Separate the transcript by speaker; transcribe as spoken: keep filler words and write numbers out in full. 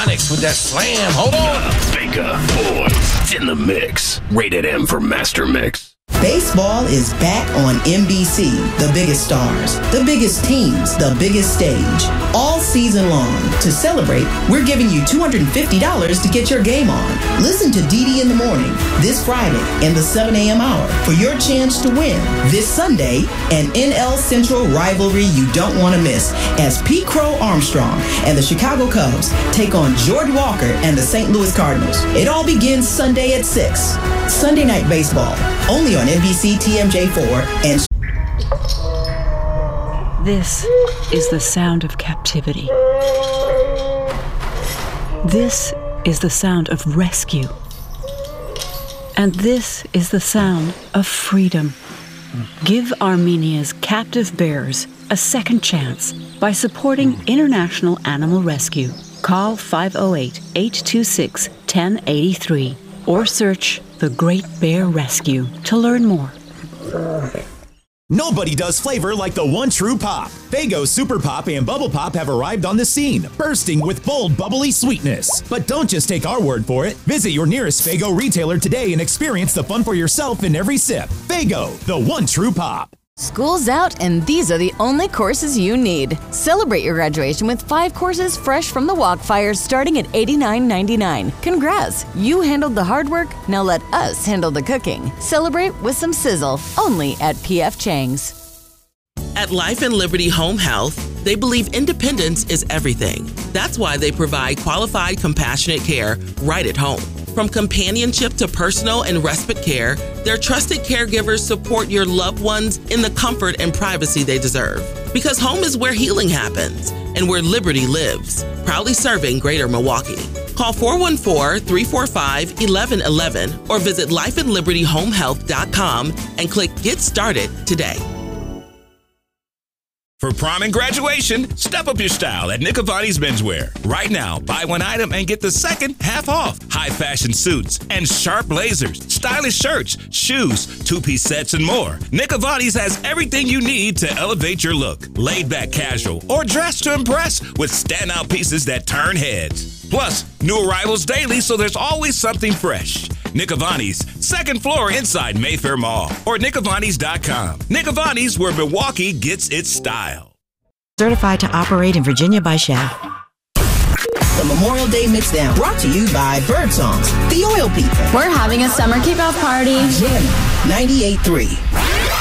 Speaker 1: Onyx with that slam. Hold on.
Speaker 2: Vega Boys in the mix. Rated M for Master Mix.
Speaker 3: Baseball is back on N B C. The biggest stars, the biggest teams, the biggest stage. All season long. To celebrate, we're giving you two hundred fifty dollars to get your game on. Listen to Dee Dee in the Morning this Friday in the seven a.m. hour for your chance to win. This Sunday, an N L Central rivalry you don't want to miss as Pete Crow Armstrong and the Chicago Cubs take on George Walker and the Saint Louis Cardinals. It all begins Sunday at six. Sunday Night Baseball, only on N B C T M J four and...
Speaker 4: This is the sound of captivity. This is the sound of rescue. And this is the sound of freedom. Give Armenia's captive bears a second chance by supporting International Animal Rescue. Call five oh eight, eight two six, one oh eight three or search The Great Bear Rescue to learn more.
Speaker 5: Nobody does flavor like the one true pop. Faygo Super Pop and Bubble Pop have arrived on the scene, bursting with bold, bubbly sweetness. But don't just take our word for it. Visit your nearest Faygo retailer today and experience the fun for yourself in every sip. Faygo, the one true pop.
Speaker 6: School's out, and these are the only courses you need. Celebrate your graduation with five courses fresh from the Walkfire starting at eighty-nine ninety-nine. Congrats! You handled the hard work, now let us handle the cooking. Celebrate with some sizzle, only at P F Chang's.
Speaker 7: At Life and Liberty Home Health, they believe independence is everything. That's why they provide qualified, compassionate care right at home. From companionship to personal and respite care, their trusted caregivers support your loved ones in the comfort and privacy they deserve. Because home is where healing happens and where liberty lives. Proudly serving Greater Milwaukee. Call four one four, three four five, one one one one or visit life and liberty home health dot com and click Get Started today.
Speaker 8: For prom and graduation, step up your style at Nick Avani's Menswear. Right now, buy one item and get the second half off. High fashion suits and sharp blazers, stylish shirts, shoes, two-piece sets, and more. Nick Avani's has everything you need to elevate your look. Laid back casual or dress to impress with standout pieces that turn heads. Plus, new arrivals daily, so there's always something fresh. Nick Avani's, second floor inside Mayfair Mall, or nick avanis dot com. Nick Avani's, where Milwaukee gets its style.
Speaker 9: Certified to operate in Virginia by Shell.
Speaker 3: The Memorial Day Mixdown, brought to you by Birdsongs, The Oil People.
Speaker 10: We're having a summer kickoff party.
Speaker 3: Jim, ninety-eight point three.